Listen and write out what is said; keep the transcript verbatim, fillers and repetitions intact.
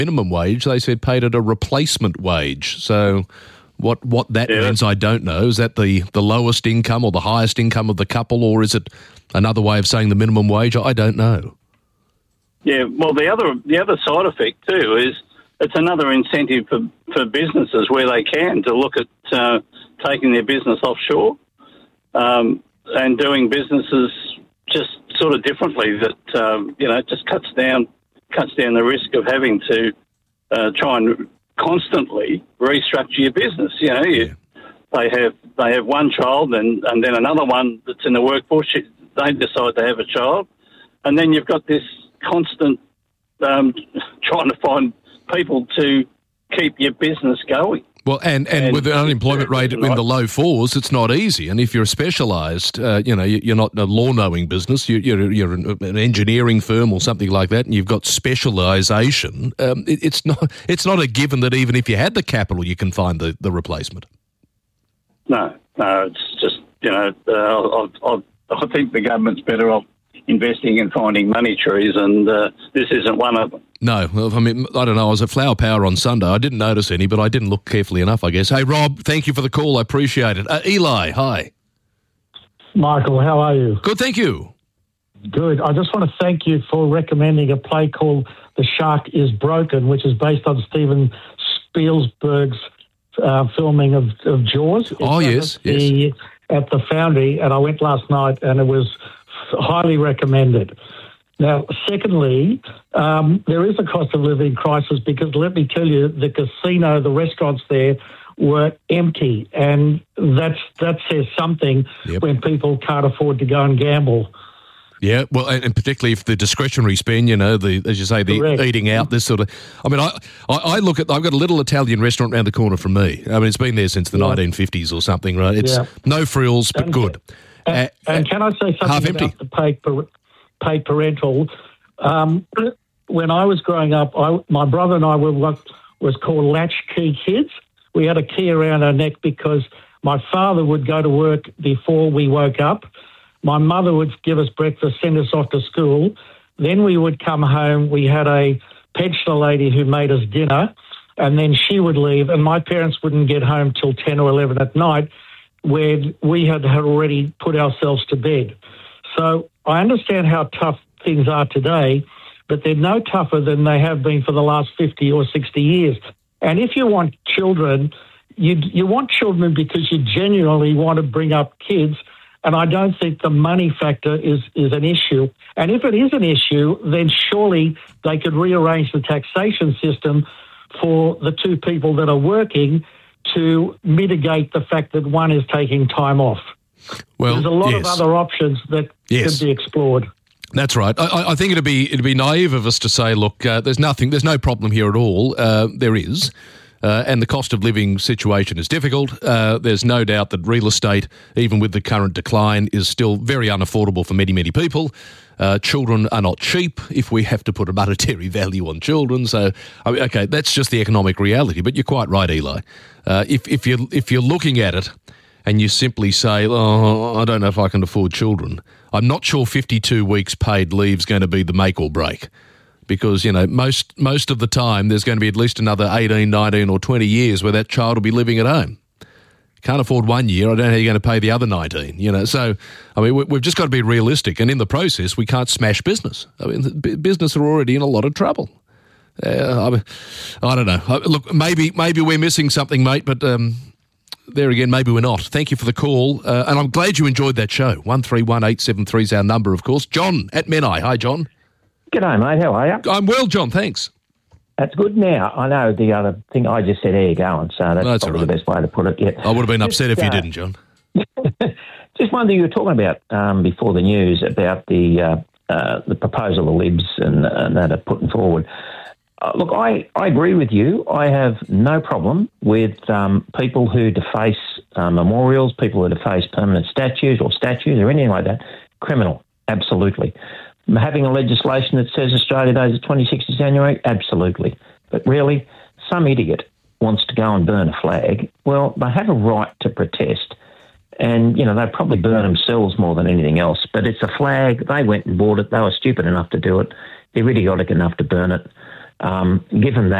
minimum wage, they said paid at a replacement wage. So what what that Yeah. means, I don't know. Is that the, the lowest income or the highest income of the couple, or is it another way of saying the minimum wage? I don't know. Yeah, well, the other the other side effect too is it's another incentive for, for businesses where they can to look at uh, taking their business offshore um, and doing businesses just sort of differently. That um, you know just cuts down cuts down the risk of having to uh, try and constantly restructure your business. You know, you, Yeah. they have they have one child and, and then another one that's in the workforce. They decide to have a child, and then you've got this constant um, trying to find people to keep your business going. Well, and, and, And with the unemployment rate in the low fours, it's not easy. And if you're specialised, uh, you know, you're not a law-knowing business, you're, you're, you're an engineering firm or something like that, and you've got specialisation, um, it, it's not it's not a given that even if you had the capital, you can find the, the replacement. No, no, it's just, you know, uh, I, I, I think the government's better off investing in finding money trees, and uh, this isn't one of them. No, well, I mean, I don't know. I was at Flower Power on Sunday. I didn't notice any, but I didn't look carefully enough, I guess. Hey, Rob, thank you for the call. I appreciate it. Uh, Eli, hi. Michael, how are you? Good, thank you. Good. I just want to thank you for recommending a play called The Shark is Broken, which is based on Steven Spielberg's uh, filming of, of Jaws. Oh, It's yes, at the, yes. At the Foundry, and I went last night, and it was highly recommended. Now, secondly, um, there is a cost of living crisis because, let me tell you, the casino, the restaurants there were empty, and that's that says something Yep. when people can't afford to go and gamble. Yeah, well, and, and particularly if the discretionary spend, you know, the as you say, the Correct. eating out, this sort of. I mean, I, I, I look at. I've got a little Italian restaurant around the corner from me. I mean, it's been there since the Yeah. nineteen fifties or something, right? It's Yeah. no frills, but And- good. And, Uh, and can I say half something empty. about the paid, par- paid parental? Um, when I was growing up, I, my brother and I were what was called latchkey kids. We had a key around our neck because my father would go to work before we woke up. My mother would give us breakfast, send us off to school. Then we would come home. We had a pensioner lady who made us dinner, and then she would leave, and my parents wouldn't get home till ten or eleven at night, where we had, had already put ourselves to bed. So I understand how tough things are today, but they're no tougher than they have been for the last fifty or sixty years. And if you want children, you you want children because you genuinely want to bring up kids, and I don't think the money factor is, is an issue. And if it is an issue, then surely they could rearrange the taxation system for the two people that are working to mitigate the fact that one is taking time off. Well, There's a lot yes. of other options that Yes. could be explored. That's right. I, I think it'd be it'd be naive of us to say, look, uh, there's nothing, there's no problem here at all. Uh, there is, uh, and the cost of living situation is difficult. Uh, there's no doubt that real estate, even with the current decline, is still very unaffordable for many, many people. Uh, children are not cheap if we have to put a monetary value on children. So, I mean, okay, that's just the economic reality. But you're quite right, Eli. Uh, if if you if you're looking at it, and you simply say, oh, I don't know if I can afford children, I'm not sure fifty-two weeks paid leave is going to be the make or break, because, you know, most most of the time there's going to be at least another eighteen, nineteen or twenty years where that child will be living at home. Can't afford one year, I don't know how you're going to pay the other nineteen, you know. So, I mean, we- we've just got to be realistic, and in the process, we can't smash business. I mean, the b- business are already in a lot of trouble. Uh, I, mean, I don't know. Uh, Look, maybe maybe we're missing something, mate, but... Um, There again, maybe we're not. Thank you for the call, uh, and I'm glad you enjoyed that show. one three one eight seven three is our number, of course. John at Menai. Hi, John. G'day, mate. How are you? I'm well, John, thanks. That's good. Now, I know the other thing I just said, there you go, and so that's, That's probably all the right. best way to put it. Yeah. I would have been Just, upset if you uh, didn't, John. Just one thing you were talking about um, before the news about the uh, uh, the proposal the Libs and, and that are putting forward. Uh, look, I, I agree with you. I have no problem with um, people who deface uh, memorials, people who deface permanent statues or statues or anything like that. Criminal, absolutely. Having a legislation that says Australia Day is the twenty-sixth of January, absolutely. But really, some idiot wants to go and burn a flag. Well, they have a right to protest. And, you know, they probably burn themselves more than anything else. But it's a flag. They went and bought it. They were stupid enough to do it. They're idiotic enough to burn it. Um, given that